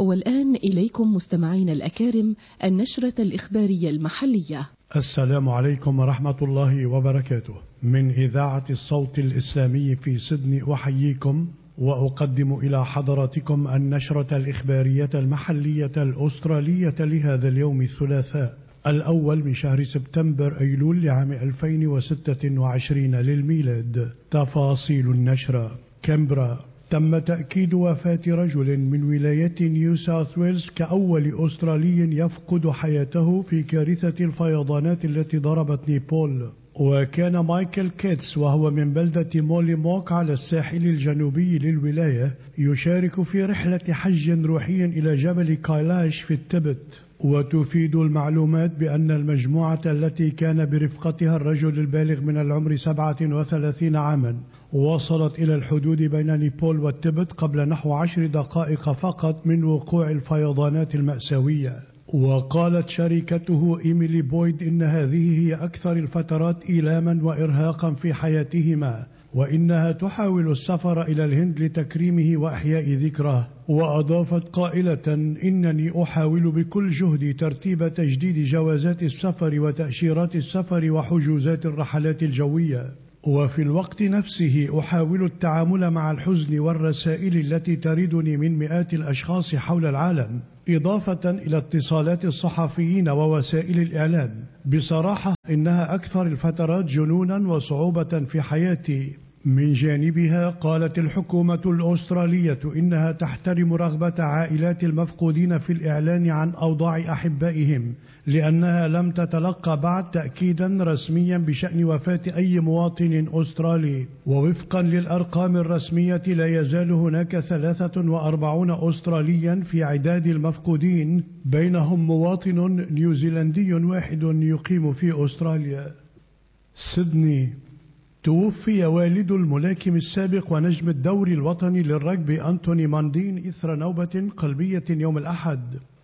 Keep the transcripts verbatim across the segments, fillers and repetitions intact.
والآن إليكم مستمعين الأكارم النشرة الإخبارية المحلية. السلام عليكم ورحمة الله وبركاته. من إذاعة الصوت الإسلامي في سيدني أحييكم وأقدم إلى حضراتكم النشرة الإخبارية المحلية الأسترالية لهذا اليوم الثلاثاء الأول من شهر سبتمبر أيلول لعام ألفين وستة وعشرين للميلاد. تفاصيل النشرة. كامبرا. تم تأكيد وفاة رجل من ولاية نيو ساوث ويلز كأول أسترالي يفقد حياته في كارثة الفيضانات التي ضربت نيبول. وكان مايكل كيتس وهو من بلدة مولي موك على الساحل الجنوبي للولاية يشارك في رحلة حج روحي إلى جبل كايلاش في التبت. وتفيد المعلومات بأن المجموعة التي كان برفقتها الرجل البالغ من العمر سبعة وثلاثين عاما وصلت إلى الحدود بين نيبول والتبت قبل نحو عشر دقائق فقط من وقوع الفيضانات المأساوية. وقالت شركته إيميلي بويد إن هذه هي أكثر الفترات إيلاما وإرهاقا في حياتهما، وإنها تحاول السفر إلى الهند لتكريمه وإحياء ذكره. وأضافت قائلة: إنني أحاول بكل جهدي ترتيب تجديد جوازات السفر وتأشيرات السفر وحجوزات الرحلات الجوية، وفي الوقت نفسه أحاول التعامل مع الحزن والرسائل التي تردني من مئات الأشخاص حول العالم، إضافة إلى اتصالات الصحفيين ووسائل الإعلام. بصراحة إنها أكثر الفترات جنونا وصعوبة في حياتي. من جانبها قالت الحكومة الأسترالية إنها تحترم رغبة عائلات المفقودين في الإعلان عن أوضاع أحبائهم، لأنها لم تتلقى بعد تأكيدا رسميا بشأن وفاة أي مواطن أسترالي. ووفقا للأرقام الرسمية لا يزال هناك ثلاثة وأربعين أستراليا في عداد المفقودين، بينهم مواطن نيوزيلندي واحد يقيم في أستراليا. سيدني. توفي والد الملاكم السابق ونجم الدوري الوطني للرجبي أنتوني ماندين إثر نوبة قلبية يوم الأحد.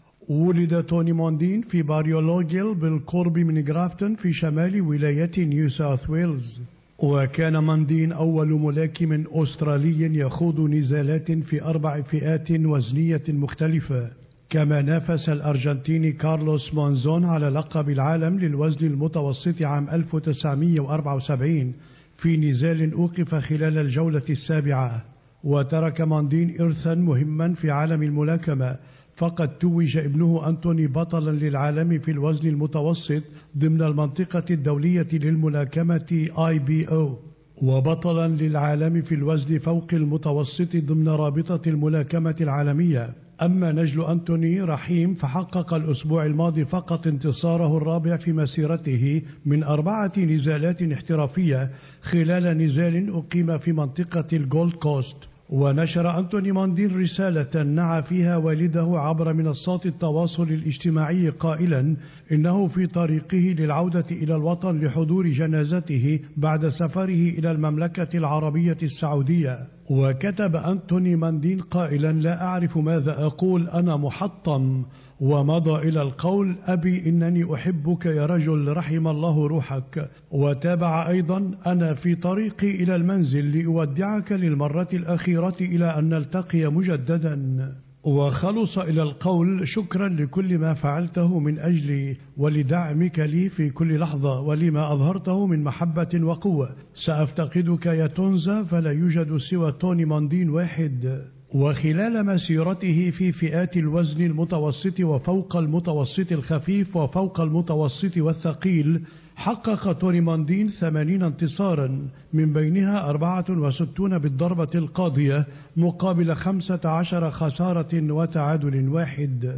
ولد توني ماندين في باريولوجيل بالقرب من غرافتون في شمال ولاية نيو ساوث ويلز. وكان ماندين أول ملاكم أسترالي يخوض نزالات في أربع فئات وزنية مختلفة. كما نافس الأرجنتيني كارلوس مونزون على لقب العالم للوزن المتوسط عام ألف وتسعمئة وأربعة وسبعين في نزال أوقف خلال الجولة السابعة. وترك ماندين إرثا مهما في عالم الملاكمة، فقد توج ابنه أنتوني بطلا للعالم في الوزن المتوسط ضمن المنطقة الدولية للملاكمة آي بي أو، وبطلا للعالم في الوزن فوق المتوسط ضمن رابطة الملاكمة العالمية. أما نجل أنتوني رحيم فحقق الأسبوع الماضي فقط انتصاره الرابع في مسيرته من أربعة نزالات احترافية خلال نزال أقيم في منطقة الجولد كوست. ونشر أنتوني ماندين رسالة نعى فيها والده عبر منصات التواصل الاجتماعي قائلا إنه في طريقه للعودة إلى الوطن لحضور جنازته بعد سفره إلى المملكة العربية السعودية. وكتب أنتوني ماندين قائلا: لا أعرف ماذا أقول، أنا محطم. ومضى إلى القول: أبي إنني أحبك يا رجل، رحم الله روحك. وتابع أيضا: أنا في طريقي إلى المنزل لأودعك للمرة الأخيرة إلى أن نلتقي مجددا. وخلص إلى القول: شكرا لكل ما فعلته من أجلي ولدعمك لي في كل لحظة ولما أظهرته من محبة وقوة. سأفتقدك يا تونزا، فلا يوجد سوى توني ماندين واحد. وخلال مسيرته في فئات الوزن المتوسط وفوق المتوسط الخفيف وفوق المتوسط والثقيل حقق توني ماندين ثمانين انتصارا، من بينها أربعة وستين بالضربة القاضية مقابل خمسة عشر خسارة وتعادل واحد.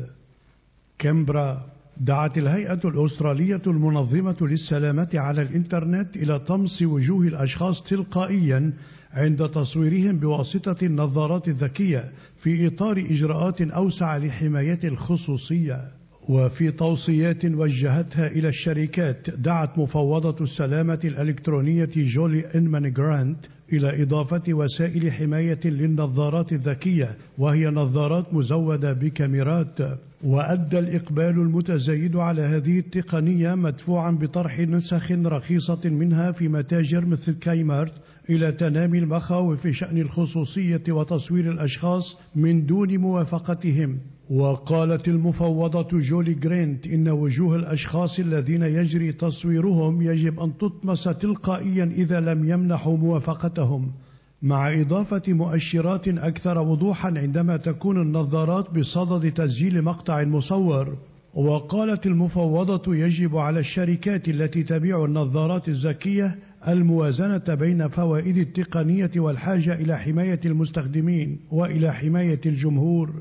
كامبرا. دعت الهيئة الأسترالية المنظمة للسلامة على الإنترنت إلى طمس وجوه الأشخاص تلقائيا عند تصويرهم بواسطة النظارات الذكية في إطار إجراءات أوسع لحماية الخصوصية. وفي توصيات وجهتها إلى الشركات، دعت مفوضة السلامة الإلكترونية جولي إنمان جرانت إلى إضافة وسائل حماية للنظارات الذكية، وهي نظارات مزودة بكاميرات. وأدى الإقبال المتزايد على هذه التقنية مدفوعا بطرح نسخ رخيصة منها في متاجر مثل كايمارت إلى تنامي المخاوف شأن الخصوصية وتصوير الأشخاص من دون موافقتهم. وقالت المفوضة جولي جرينت إن وجوه الأشخاص الذين يجري تصويرهم يجب أن تطمس تلقائيا إذا لم يمنحوا موافقتهم، مع إضافة مؤشرات أكثر وضوحا عندما تكون النظارات بصدد تسجيل مقطع مصور. وقالت المفوضة يجب على الشركات التي تبيع النظارات الذكية الموازنة بين فوائد التقنية والحاجة إلى حماية المستخدمين وإلى حماية الجمهور.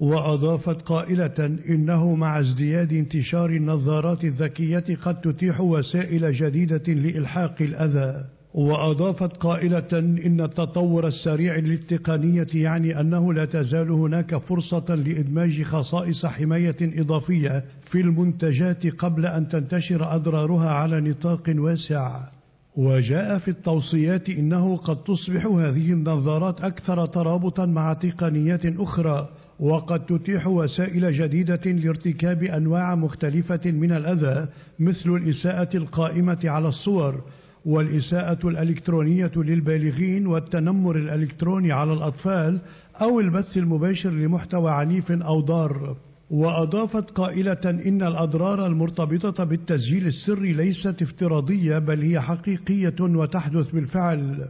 وأضافت قائلة إنه مع ازدياد انتشار النظارات الذكية قد تتيح وسائل جديدة لإلحاق الأذى. وأضافت قائلة إن التطور السريع للتقنية يعني أنه لا تزال هناك فرصة لإدماج خصائص حماية إضافية في المنتجات قبل أن تنتشر أضرارها على نطاق واسع. وجاء في التوصيات إنه قد تصبح هذه النظارات أكثر ترابطا مع تقنيات أخرى، وقد تتيح وسائل جديدة لارتكاب أنواع مختلفة من الأذى، مثل الإساءة القائمة على الصور، والإساءة الإلكترونية للبالغين، والتنمر الإلكتروني على الأطفال، أو البث المباشر لمحتوى عنيف أو ضار. وأضافت قائلة إن الأضرار المرتبطة بالتسجيل السري ليست افتراضية بل هي حقيقية وتحدث بالفعل.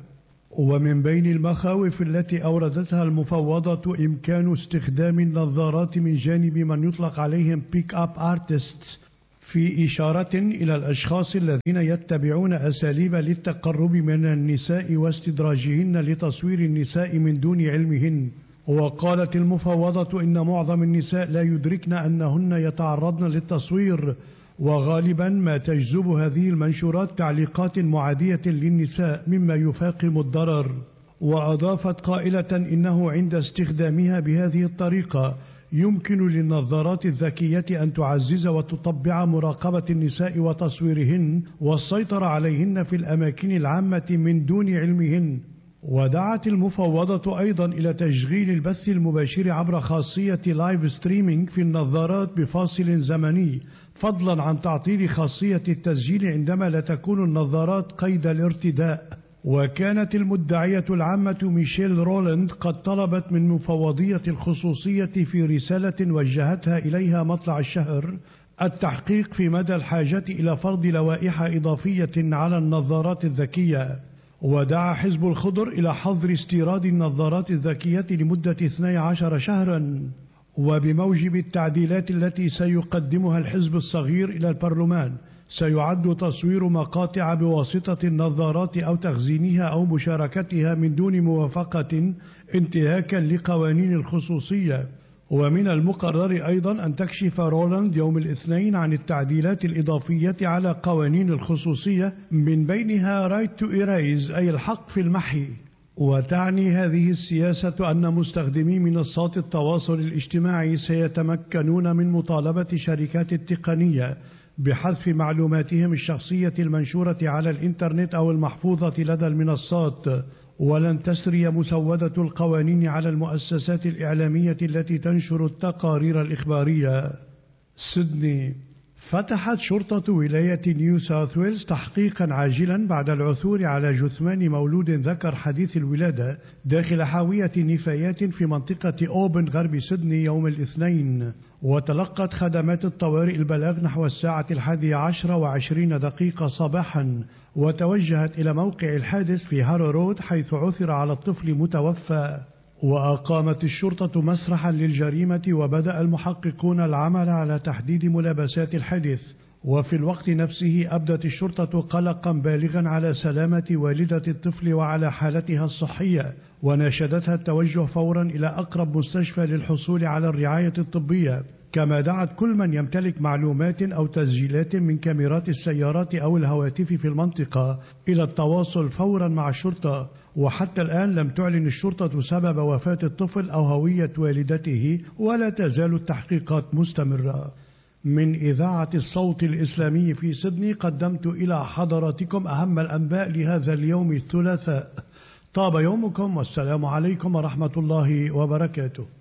ومن بين المخاوف التي أوردتها المفوضة إمكان استخدام النظارات من جانب من يطلق عليهم بيك أب آرتست، في إشارة إلى الأشخاص الذين يتبعون أساليب للتقرب من النساء واستدراجهن لتصوير النساء من دون علمهن. وقالت المفوضة إن معظم النساء لا يدركن أنهن يتعرضن للتصوير، وغالبا ما تجذب هذه المنشورات تعليقات معادية للنساء مما يفاقم الضرر. وأضافت قائلة إنه عند استخدامها بهذه الطريقة يمكن للنظارات الذكية أن تعزز وتطبع مراقبة النساء وتصويرهن والسيطرة عليهن في الأماكن العامة من دون علمهن. ودعت المفوضة أيضا إلى تشغيل البث المباشر عبر خاصية لايف ستريمينج في النظارات بفاصل زمني، فضلا عن تعطيل خاصية التسجيل عندما لا تكون النظارات قيد الارتداء. وكانت المدعية العامة ميشيل رولاند قد طلبت من مفوضية الخصوصية في رسالة وجهتها إليها مطلع الشهر التحقيق في مدى الحاجة إلى فرض لوائح إضافية على النظارات الذكية. ودعا حزب الخضر إلى حظر استيراد النظارات الذكية لمدة اثني عشر شهرا. وبموجب التعديلات التي سيقدمها الحزب الصغير إلى البرلمان، سيعد تصوير مقاطع بواسطة النظارات أو تخزينها أو مشاركتها من دون موافقة انتهاكا لقوانين الخصوصية. ومن المقرر أيضا أن تكشف رولاند يوم الاثنين عن التعديلات الإضافية على قوانين الخصوصية، من بينها right to erase أي الحق في المحي. وتعني هذه السياسة أن مستخدمي منصات التواصل الاجتماعي سيتمكنون من مطالبة شركات التقنية بحذف معلوماتهم الشخصية المنشورة على الإنترنت أو المحفوظة لدى المنصات، ولن تسري مسودة القوانين على المؤسسات الإعلامية التي تنشر التقارير الإخبارية. سيدني. فتحت شرطة ولاية نيو ساوث ويلز تحقيقا عاجلا بعد العثور على جثمان مولود ذكر حديث الولادة داخل حاوية نفايات في منطقة أوبن غرب سيدني يوم الاثنين. وتلقت خدمات الطوارئ البلاغ نحو الساعة الحادية عشرة وعشرين دقيقة صباحا، وتوجهت إلى موقع الحادث في هارو رود حيث عثر على الطفل متوفى. وأقامت الشرطة مسرحا للجريمة، وبدأ المحققون العمل على تحديد ملابسات الحادث. وفي الوقت نفسه أبدت الشرطة قلقا بالغا على سلامة والدة الطفل وعلى حالتها الصحية، وناشدتها التوجه فورا إلى أقرب مستشفى للحصول على الرعاية الطبية. كما دعت كل من يمتلك معلومات أو تسجيلات من كاميرات السيارات أو الهواتف في المنطقة إلى التواصل فورا مع الشرطة. وحتى الآن لم تعلن الشرطة سبب وفاة الطفل أو هوية والدته، ولا تزال التحقيقات مستمرة. من إذاعة الصوت الإسلامي في سيدني قدمت إلى حضراتكم أهم الأنباء لهذا اليوم الثلاثاء. طاب يومكم، والسلام عليكم ورحمة الله وبركاته.